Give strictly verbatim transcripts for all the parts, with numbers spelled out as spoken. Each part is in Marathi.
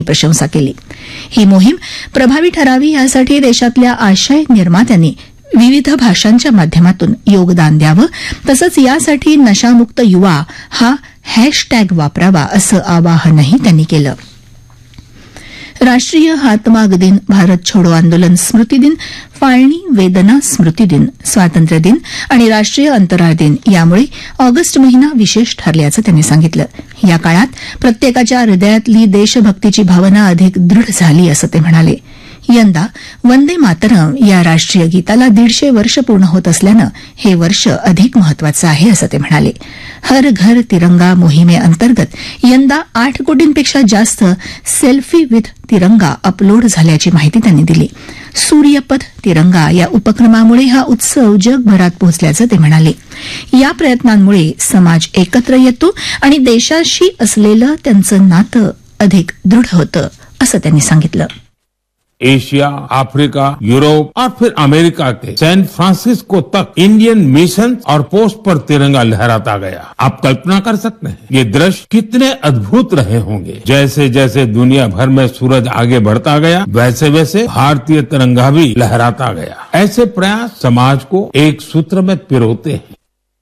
प्रशंसा केली. ही मोहीम प्रभावी ठरावी यासाठी देशातल्या आशय निर्मात्यांनी विविध भाषांच्या माध्यमातून योगदान द्यावं, तसंच यासाठी नशामुक्त युवा हा हॅशटॅग वापरावा असं आवाहनही त्यांनी केलं. राष्ट्रीय हातमाग दिन, भारत छोडो आंदोलन स्मृती दिन, फाळणी वेदना स्मृती दिन, स्वातंत्र्य दिन आणि राष्ट्रीय अंतराळ दिन यामुळे ऑगस्ट महिना विशेष ठरल्याचं त्यांनी सांगितलं. या काळात प्रत्येकाच्या हृदयातली देशभक्तीची भावना अधिक दृढ झाली असं ते म्हणाले. यंदा वंदे मातरम या राष्ट्रीय गीताला दीडशे वर्ष पूर्ण होत असल्यानं हे वर्ष अधिक महत्वाचं आहे असं ते म्हणाले. हर घर तिरंगा मोहिमेअंतर्गत यंदा आठ कोटींपेक्षा जास्त सेल्फी विथ तिरंगा अपलोड झाल्याची माहिती त्यांनी दिली. सूर्यपथ तिरंगा या उपक्रमामुळे हा उत्सव जगभरात पोहोचल्याचं ते म्हणाले. या प्रयत्नांमुळे समाज एकत्र येतो आणि देशाशी असलेलं त्यांचं नातं अधिक दृढ होतं असं त्यांनी सांगितलं. एशिया, अफ्रीका, यूरोप और फिर अमेरिका के सैन फ्रांसिस्को तक इंडियन मिशन और पोस्ट पर तिरंगा लहराता गया. आप कल्पना कर सकते हैं ये दृश्य कितने अद्भुत रहे होंगे. जैसे जैसे दुनिया भर में सूरज आगे बढ़ता गया, वैसे वैसे भारतीय तिरंगा भी लहराता गया. ऐसे प्रयास समाज को एक सूत्र में पिरोते हैं.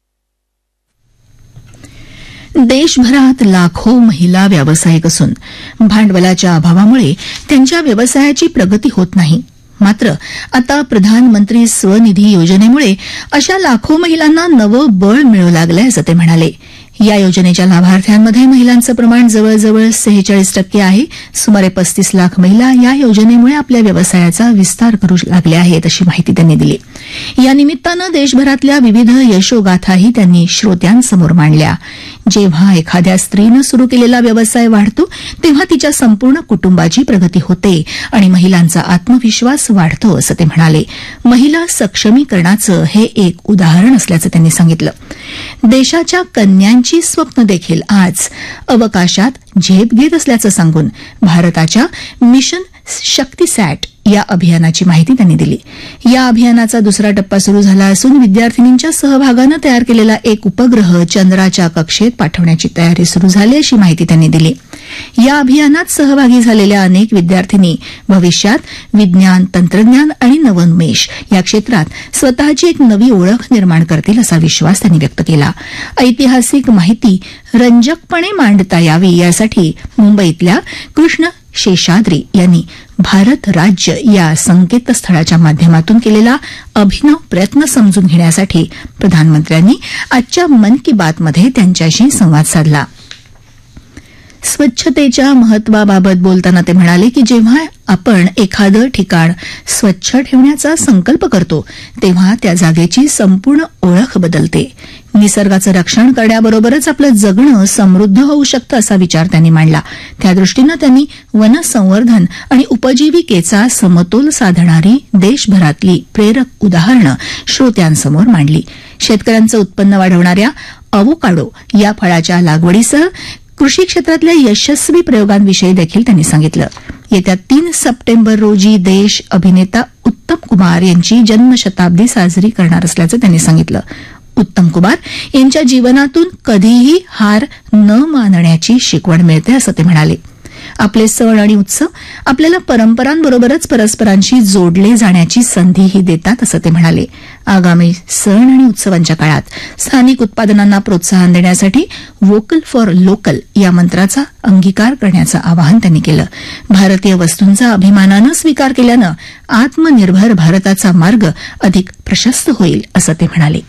देशभरात लाखो महिला व्यावसायिक असून भांडवलाच्या अभावामुळे त्यांच्या व्यवसायाची प्रगती होत नाही. मात्र आता प्रधानमंत्री स्वनिधी योजनेमुळे अशा लाखो महिलांना नवं बळ मिळू लागलंय असं ते म्हणाले. या योजनेच्या लाभार्थ्यांमध्ये महिलांचं प्रमाण जवळजवळ सेहेचाळीस टक्के आहे. सुमारे पस्तीस लाख महिला या योजनेमुळे आपल्या व्यवसायाचा विस्तार करू लागल्या आहेत अशी माहिती त्यांनी दिली. या निमित्तानं देशभरातल्या विविध यशोगाथाही त्यांनी श्रोत्यांसमोर मांडल्या. जेव्हा एखाद्या स्त्रीनं सुरू केलेला व्यवसाय वाढतो तेव्हा तिच्या संपूर्ण कुटुंबाची प्रगती होते आणि महिलांचा आत्मविश्वास वाढतो असं ते म्हणाले. महिला सक्षमीकरणाचं हे एक उदाहरण असल्याचं त्यांनी सांगितलं. देशाच्या कन्यांची स्वप्न देखील आज अवकाशात झेप घेत असल्याचं सांगून भारताच्या मिशन शक्तीसॅट या अभियानाची माहिती त्यांनी दिली. या अभियानाचा दुसरा टप्पा सुरू झाला असून विद्यार्थिनींच्या सहभागानं तयार केलेला एक उपग्रह चंद्राच्या कक्षेत पाठवण्याची तयारी सुरू झाली अशी माहिती त्यांनी दिली. या अभियानात सहभागी झालेल्या अनेक विद्यार्थिनी भविष्यात विज्ञान, तंत्रज्ञान आणि नवोन्मेष या क्षेत्रात स्वतःची एक नवी ओळख निर्माण करतील असा विश्वास त्यांनी व्यक्त केला. ऐतिहासिक माहिती रंजकपणे मांडता यावी यासाठी मुंबईतल्या कृष्ण शेषाद्री यांनी भारत राज्य या संकेतस्थळाच्या माध्यमातून केलेला अभिनव प्रयत्न समजून घेण्यासाठी प्रधानमंत्र्यांनी आजच्या मन की बातमध्ये त्यांच्याशी संवाद साधला. स्वच्छतेच्या महत्वाबाबत बोलताना ते म्हणाले की जेव्हा आपण एखादं ठिकाण स्वच्छ ठेवण्याचा संकल्प करतो तेव्हा त्या जागेची संपूर्ण ओळख बदलते. निसर्गाचं रक्षण करण्याबरोबरच आपलं जगणं समृद्ध होऊ शकतं असा विचार त्यांनी मांडला. त्यादृष्टीनं त्यांनी वनसंवर्धन आणि उपजीविकेचा समतोल साधणारी देशभरातली प्रेरक उदाहरणं श्रोत्यांसमोर मांडली. शेतकऱ्यांचं उत्पन्न वाढवणाऱ्या अवोकाडो या फळाच्या लागवडीसह कृषी क्षेत्रातल्या यशस्वी प्रयोगांविषयी देखील त्यांनी सांगितलं. येत्या तीन सप्टेंबर रोजी देश अभिनेता उत्तम कुमार यांची जन्मशताब्दी साजरी करणार असल्याचं त्यांनी सांगितलं. उत्तम कुमार यांच्या जीवनातून कधीही हार न मानण्याची शिकवण मिळते असं ते म्हणाले. आपले सण आणि उत्सव आपल्याला परंपरांबरोबरच परस्परांशी जोडले जाण्याची संधीही देतात असं ते म्हणाले. आगामी सण आणि उत्सवांच्या काळात स्थानिक उत्पादनांना प्रोत्साहन देण्यासाठी व्होकल फॉर लोकल या मंत्राचा अंगीकार करण्याचं आवाहन त्यांनी केलं. भारतीय वस्तूंचा अभिमानानं स्वीकार केल्यानं आत्मनिर्भर भारताचा मार्ग अधिक प्रशस्त होईल असं ते म्हणाले.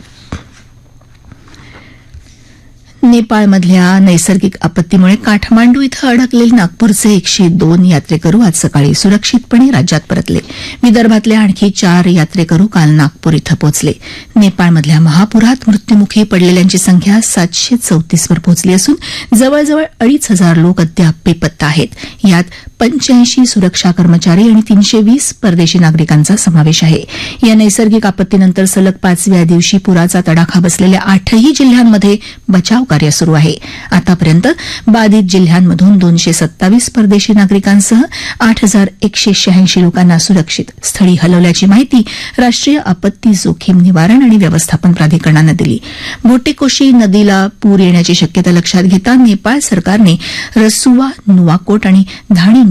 नेपाळमधल्या नैसर्गिक आपत्तीमुळे काठमांडू इथं अडकलेले नागपूरचे एकशे दोन यात्रेकरू आज सकाळी सुरक्षितपणे राज्यात परतले. विदर्भातले आणखी चार यात्रेकरू काल नागपूर इथं पोहोचले. नेपाळमधल्या महापुरात मृत्यूमुखी पडलेल्यांची संख्या सातशे चौतीसवर पोहोचली असून जवळजवळ अडीच हजार लोक अद्याप बेपत्ता आहेत. यात पंच्याऐंशी सुरक्षा कर्मचारी आणि तीनशे वीस परदेशी नागरिकांचा समावेश आहे. या नैसर्गिक आपत्तीनंतर सलग पाचव्या दिवशी पुराचा तडाखा बसलेल्या आठही जिल्ह्यांमध्ये बचाव कार्य सुरू आहे. आतापर्यंत बाधित जिल्ह्यांमधून दोनशे सत्तावीस परदेशी नागरिकांसह आठ हजार एकशे शहाऐंशी लोकांना सुरक्षित स्थळी हलवल्याची माहिती राष्ट्रीय आपत्ती जोखीम निवारण आणि व्यवस्थापन प्राधिकरणानं दिली. भोटेकोशी नदीला पूर येण्याची शक्यता लक्षात घेता नेपाळ सरकारने रसुवा, नुवाकोट आणि धाणी